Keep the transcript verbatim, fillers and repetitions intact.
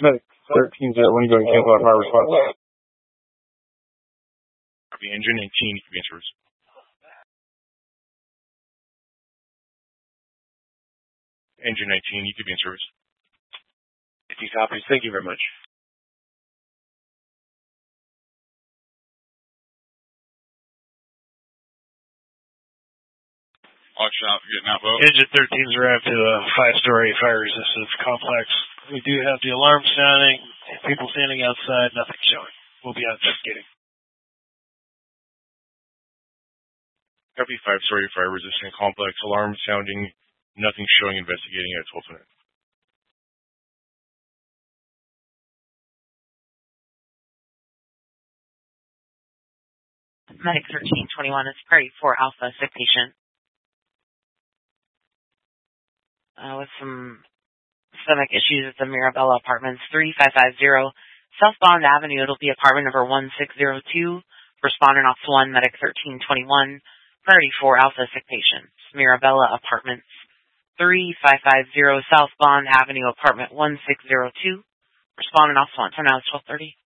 Medic thirteen's at Lingo and cancel our fire response. Copy, engine nineteen, you can be in service. Engine nineteen, you can be in service. fifty copies, thank you very much. Watch out, you're getting outvote. Engine thirteen's arrived to the five-story fire-resistant complex. We do have the alarm sounding, people standing outside, nothing showing. We'll be investigating. Copy, five-story fire-resistant complex, alarm sounding, nothing showing, investigating at twelve twenty. Medic thirteen twenty-one, it's Prairie four Alpha, sick patient. Uh, with some stomach issues at the Mirabella Apartments, three five five zero South Bond Avenue. It'll be apartment number one six zero two. Respondent off one, Medic thirteen twenty-one, Priority four Alpha, sick patients. Mirabella Apartments, three five five zero South Bond Avenue, apartment one six zero two. Respondent off one. So now it's twelve thirty.